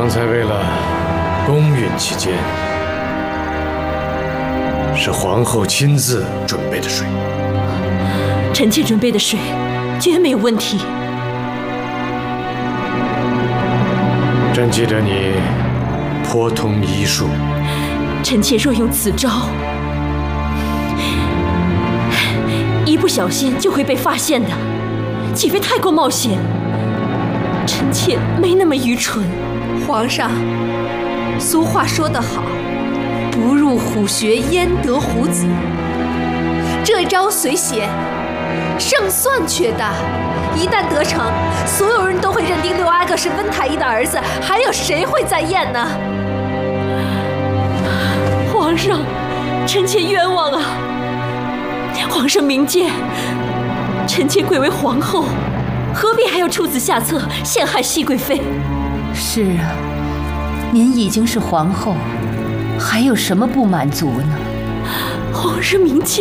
刚才为了公允起见，是皇后亲自准备的水。 臣妾准备的水绝没有问题。 朕记得你颇通医术， 臣妾若用此招，一不小心就会被发现的，岂非太过冒险？臣妾没那么愚蠢。 皇上，俗话说得好，不入虎穴焉得虎子。这招随血，胜算却大。一旦得逞，所有人都会认定六阿哥是温太医的儿子，还有谁会再验呢？ 皇上，臣妾冤枉啊！皇上明鉴，臣妾贵为皇后，何必还要出此下策，陷害熹贵妃？ 是啊，您已经是皇后，还有什么不满足呢？ 皇上明鉴。